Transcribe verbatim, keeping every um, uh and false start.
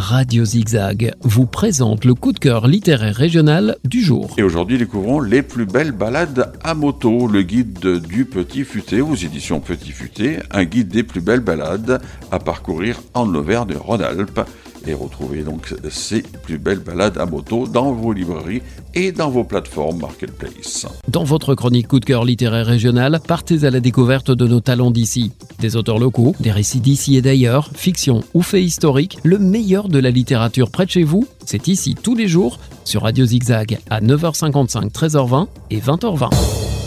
Radio Zigzag vous présente le coup de cœur littéraire régional du jour. Et aujourd'hui, découvrons les plus belles balades à moto, le guide du Petit Futé aux éditions Petit Futé, un guide des plus belles balades à parcourir en Auvergne-Rhône-Alpes. Et retrouvez donc ces plus belles balades à moto dans vos librairies et dans vos plateformes Marketplace. Dans votre chronique coup de cœur littéraire régional, partez à la découverte de nos talents d'ici. Des auteurs locaux, des récits d'ici et d'ailleurs, fiction ou faits historiques, le meilleur de la littérature près de chez vous, c'est ici tous les jours sur Radio Zigzag à neuf heures cinquante-cinq, treize heures vingt et vingt heures vingt.